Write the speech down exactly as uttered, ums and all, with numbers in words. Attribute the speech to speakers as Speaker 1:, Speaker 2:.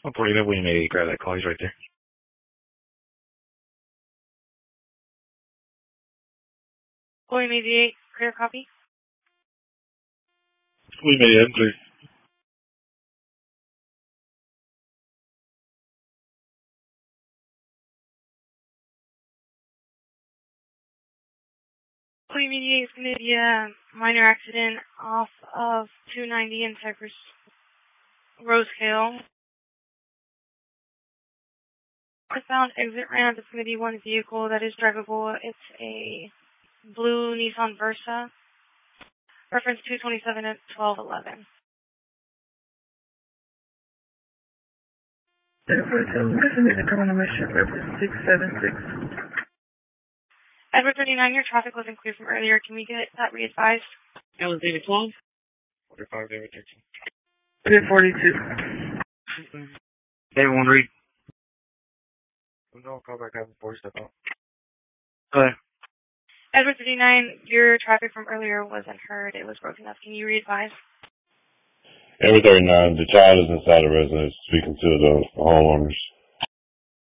Speaker 1: one forty-nine, William eighty-eight, grab that call, he's right there.
Speaker 2: William eighty-eight, clear copy.
Speaker 1: William eighty-eight, clear.
Speaker 2: William eighty-eight is going to be a minor accident off of two ninety in Cypress Rosehill. Westbound exit ramp is going to be one vehicle that is drivable. It's a blue Nissan Versa. Reference two twenty-seven at twelve eleven.
Speaker 3: six seven six.
Speaker 2: Edward thirty-nine, your traffic wasn't clear from earlier. Can we get that re-advised?
Speaker 4: That was David twelve?
Speaker 1: forty-five, David thirteen.
Speaker 3: David forty-two.
Speaker 1: David one, read. No, call back out before you step out. Go ahead.
Speaker 2: Edward thirty-nine, your traffic from earlier wasn't heard. It was broken up. Can you re-advise?
Speaker 5: Edward thirty-nine, the child is inside the residence speaking to the homeowners.